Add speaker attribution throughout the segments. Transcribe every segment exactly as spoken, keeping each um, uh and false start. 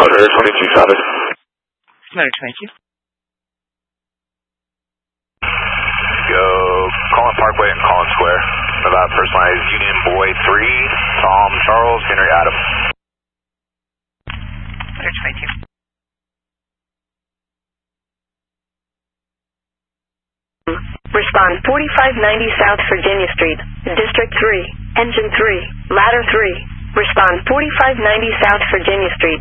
Speaker 1: Roger, twenty-two solid.
Speaker 2: Letter twenty-two.
Speaker 3: Go Collin Parkway and Collin Square. Nevada personalized Union Boy three, Tom Charles, Henry Adam.
Speaker 2: Letter twenty-two.
Speaker 4: Respond forty-five ninety South Virginia Street, District three, Engine three, Ladder three. Respond forty-five ninety South Virginia Street.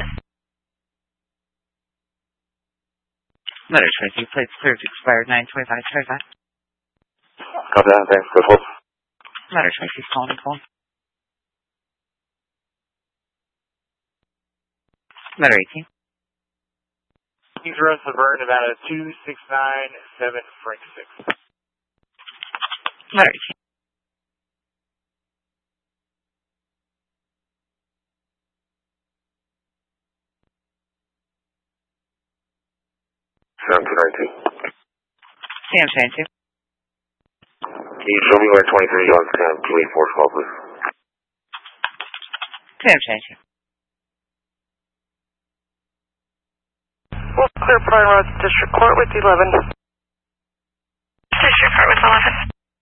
Speaker 2: Letter twenty-two, plates cleared, expired nine twenty-five twenty-five.
Speaker 1: Copy that, thanks, go full.
Speaker 2: Letter twenty-two, calling, calling. Letter eighteen.
Speaker 5: East Rose Laverne, Nevada two six nine seven Frank six.
Speaker 2: Letter eighteen.
Speaker 1: Sam twenty-two.
Speaker 2: Sam twenty-two.
Speaker 1: Can you show me where twenty-three on Sam two eight four twelve, please?
Speaker 2: Sam twenty-two.
Speaker 4: We'll clear Pine Road, District Court with eleven. District Court with eleven.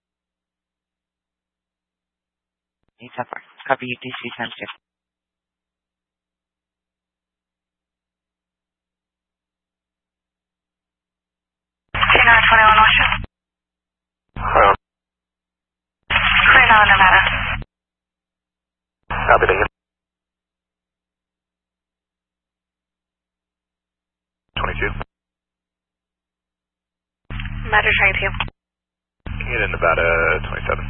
Speaker 2: Eight up. Copy U T C times two.
Speaker 4: twenty-nine twenty-one Ocean.
Speaker 1: Hello.
Speaker 4: Reno, Nevada.
Speaker 1: Copy that.
Speaker 3: twenty-two.
Speaker 4: Matter twenty-two.
Speaker 3: Union Nevada twenty-seven.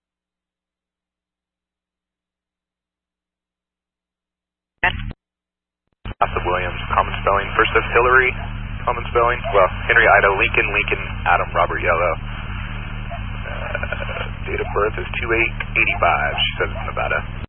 Speaker 3: Asa Williams, common spelling. First of Hillary, common spelling. Well, Henry Ida, Lincoln, Lincoln, Adam, Robert Yellow. Uh, date of birth is two eight eighty-five. She says it's Nevada.